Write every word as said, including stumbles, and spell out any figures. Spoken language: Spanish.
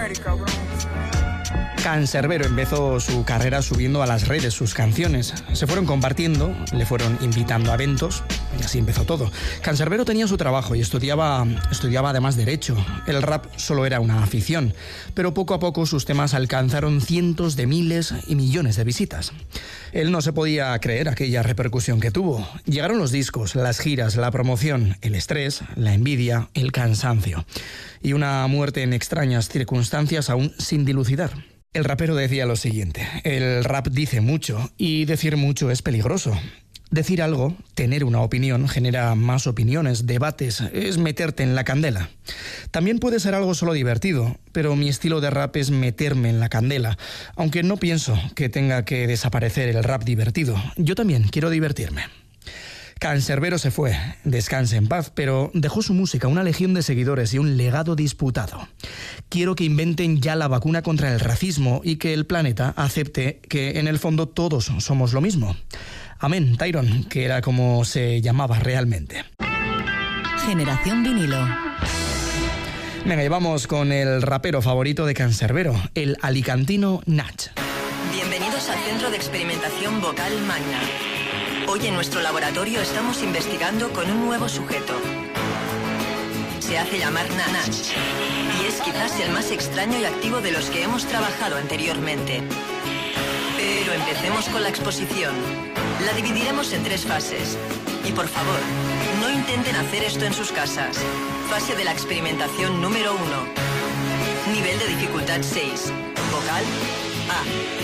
Canserbero empezó su carrera subiendo a las redes sus canciones. Se fueron compartiendo, le fueron invitando a eventos y así empezó todo. Canserbero tenía su trabajo y estudiaba, estudiaba además Derecho. El rap solo era una afición, pero poco a poco sus temas alcanzaron cientos de miles y millones de visitas. Él no se podía creer aquella repercusión que tuvo. Llegaron los discos, las giras, la promoción, el estrés, la envidia, el cansancio y una muerte en extrañas circunstancias aún sin dilucidar. El rapero decía lo siguiente: el rap dice mucho y decir mucho es peligroso. Decir algo, tener una opinión, genera más opiniones, debates, es meterte en la candela. También puede ser algo solo divertido, pero mi estilo de rap es meterme en la candela, aunque no pienso que tenga que desaparecer el rap divertido. Yo también quiero divertirme. Canserbero se fue, descanse en paz, pero dejó su música, una legión de seguidores y un legado disputado. Quiero que inventen ya la vacuna contra el racismo y que el planeta acepte que en el fondo todos somos lo mismo. Amén, Tyron, que era como se llamaba realmente. Generación Vinilo. Venga, y vamos con el rapero favorito de Canserbero, el alicantino Nach. Bienvenidos al Centro de Experimentación Vocal Magna. Hoy en nuestro laboratorio estamos investigando con un nuevo sujeto. Se hace llamar Nach y es quizás el más extraño y activo de los que hemos trabajado anteriormente. Pero empecemos con la exposición. La dividiremos en tres fases. Y por favor, no intenten hacer esto en sus casas. Fase de la experimentación número uno. Nivel de dificultad seis. Vocal A.